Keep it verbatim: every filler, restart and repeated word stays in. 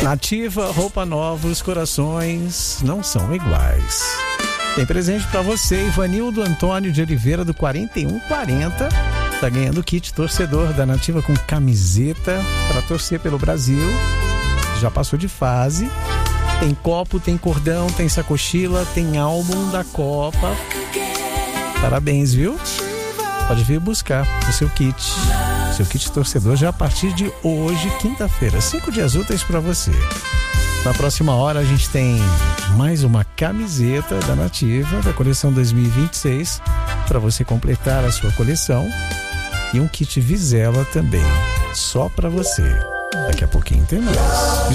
Nativa, roupa nova, os corações não são iguais. Tem presente pra você, Ivanildo Antônio de Oliveira, do quarenta e um quarenta. Tá ganhando kit torcedor da Nativa com camiseta para torcer pelo Brasil. Já passou de fase. Tem copo, tem cordão, tem sacochila, tem álbum da Copa. Parabéns, viu? Pode vir buscar o seu kit. Seu kit torcedor já a partir de hoje, quinta-feira. Cinco dias úteis para você. Na próxima hora a gente tem mais uma camiseta da Nativa, da coleção dois mil e vinte e seis, para você completar a sua coleção. E um kit Vizela também, só para você. Daqui a pouquinho tem mais.